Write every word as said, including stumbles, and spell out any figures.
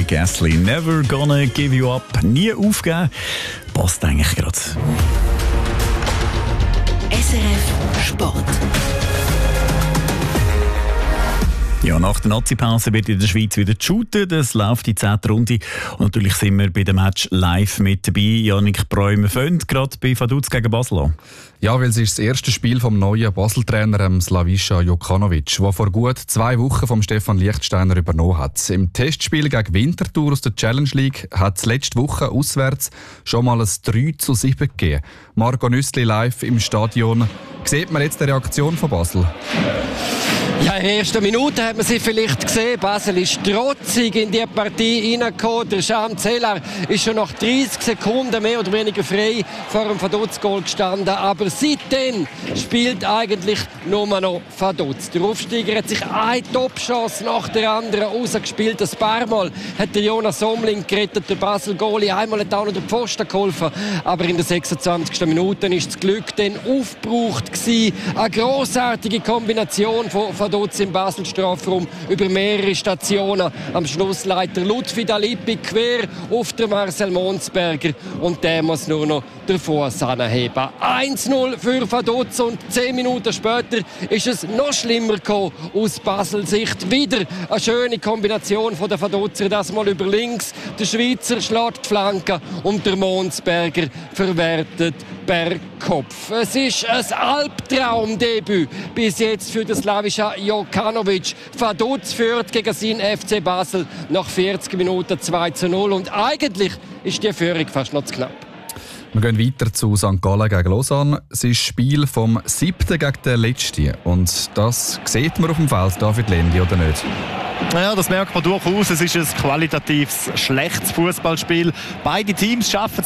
Rick Astley, «Never Gonna Give You Up», nie aufgeben, passt eigentlich gerade. S R F Sport. Ja, nach der Nazi-Pause wird in der Schweiz wieder shooten. Das läuft die zehnte Runde. Und natürlich sind wir bei dem Match live mit dabei. Janik Bräumer fängt gerade bei Vaduz gegen Basel an. Ja, weil es ist das erste Spiel vom neuen Basel-Trainer Slavisha Jokanovic, der vor gut zwei Wochen vom Stefan Lichtsteiner übernommen hat. Im Testspiel gegen Winterthur aus der Challenge League hat es letzte Woche auswärts schon mal ein drei zu sieben gegeben. Marco Nüssli live im Stadion. Sieht man jetzt die Reaktion von Basel? Ja, in der ersten Minute hat man sie vielleicht gesehen. Basel ist trotzig in die Partie hineingekommen. Der Sham Zeller ist schon nach dreißig Sekunden mehr oder weniger frei vor dem Vaduz-Goal gestanden. Aber seitdem spielt eigentlich nur noch Vaduz. Der Aufsteiger hat sich eine Top-Chance nach der anderen rausgespielt. Ein paar Mal hat der Jonas Somling gerettet, der Basel-Goalie. Einmal hat auch noch der Pfosten geholfen. Aber in der sechsundzwanzigsten Minute ist das Glück dann aufgebraucht gewesen. Eine grossartige Kombination von Vaduz im Basel-Strafraum über mehrere Stationen. Am Schluss leitet Lutfi Dalippi quer auf den Marcel Monsberger und der muss nur noch den Fuß anheben. eins zu null für Vaduz und zehn Minuten später ist es noch schlimmer gekommen aus Basel-Sicht. Wieder eine schöne Kombination von der Vaduzer, das mal über links. Der Schweizer schlägt die Flanke und der Monsberger verwertet per Kopf. Es ist ein Albtraumdebüt bis jetzt für den Slavisha Jokanovic. Vaduz führt gegen seinen F C Basel nach vierzig Minuten zwei zu null und eigentlich ist die Führung fast noch zu knapp. Wir gehen weiter zu Sankt Gallen gegen Lausanne. Es ist das Spiel vom siebten gegen den letzten. Und das sieht man auf dem Feld, David Lendi, oder nicht? Ja, das merkt man durchaus. Es ist ein qualitatives, schlechtes Fußballspiel. Beide Teams schaffen